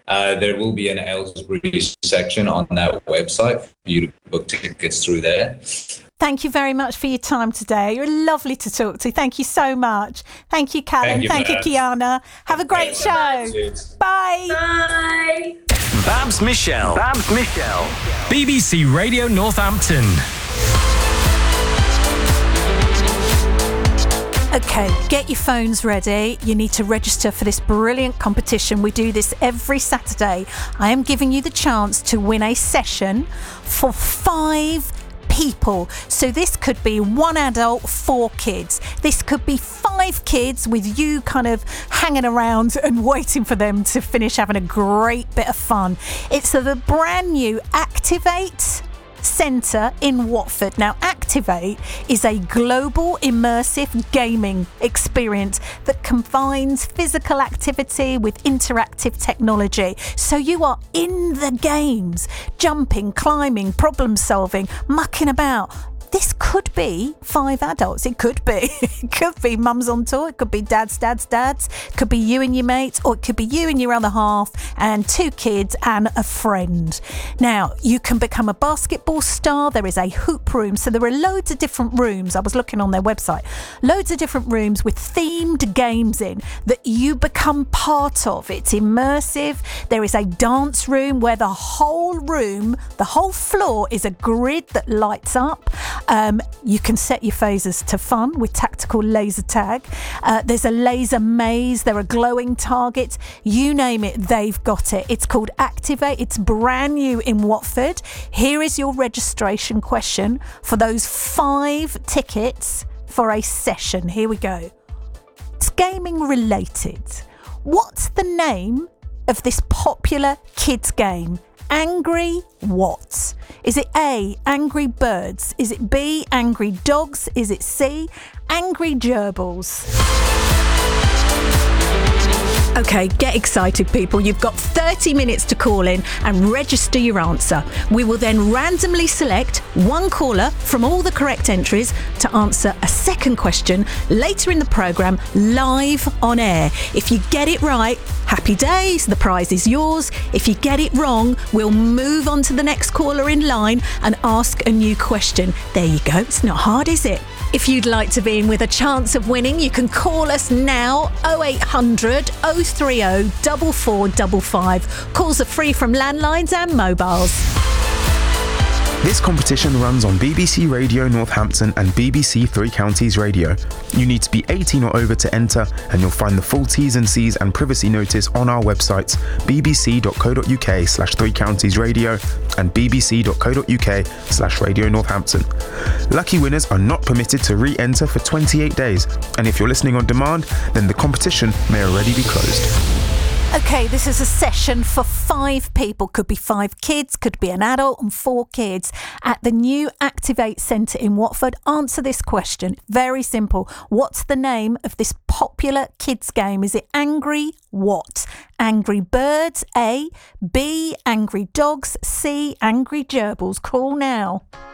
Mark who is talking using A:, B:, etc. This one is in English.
A: There will be an Aylesbury section on that website for you to book tickets through there.
B: Thank you very much for your time today. You're lovely to talk to. Thank you so much. Thank you, Callum. Thank you, Kiana. Have a great show. Bye.
C: Bye.
D: Babs Michelle. BBC Radio Northampton.
B: Okay, get your phones ready. You need to register for this brilliant competition. We do this every Saturday. I am giving you the chance to win a session for 5 people. So this could be 1 adult, 4 kids. This could be 5 kids with you kind of hanging around and waiting for them to finish having a great bit of fun. It's the brand new Activate Centre in Watford. Now, Activate is a global immersive gaming experience that combines physical activity with interactive technology. So you are in the games, jumping, climbing, problem solving, mucking about. This could be 5 adults. It could be. It could be mums on tour. It could be dads. It could be you and your mates, or it could be you and your other half and 2 kids and a friend. Now, you can become a basketball star. There is a hoop room. So there are loads of different rooms. I was looking on their website. Loads of different rooms with themed games in that you become part of. It's immersive. There is a dance room where the whole floor is a grid that lights up. You can set your phasers to fun with tactical laser tag. There's a laser maze. There are glowing targets. You name it, they've got it. It's called Activate. It's brand new in Watford. Here is your registration question for those 5 tickets for a session. Here we go. It's gaming related. What's the name of this popular kids game? Angry what? Is it A, Angry Birds? Is it B, Angry Dogs? Is it C, Angry Gerbils? Okay, get excited, people. You've got 30 minutes to call in and register your answer. We will then randomly select 1 caller from all the correct entries to answer a second question later in the programme, live on air. If you get it right, happy days, the prize is yours. If you get it wrong, we'll move on to the next caller in line and ask a new question. There you go. It's not hard, is it? If you'd like to be in with a chance of winning, you can call us now, 0800 030 4455. Calls are free from landlines and mobiles.
E: This competition runs on BBC Radio Northampton and BBC Three Counties Radio. You need to be 18 or over to enter, and you'll find the full T's and C's and privacy notice on our websites, bbc.co.uk/Three Counties Radio and bbc.co.uk/Radio Northampton. Lucky winners are not permitted to re-enter for 28 days, and if you're listening on demand, then the competition may already be closed.
B: Okay, this is a session for 5 people. Could be 5 kids, could be an adult and 4 kids at the new Activate Centre in Watford. Answer this question. Very simple. What's the name of this popular kids game? Is it Angry what? Angry Birds, A, B, Angry Dogs, C, Angry Gerbils. Call now.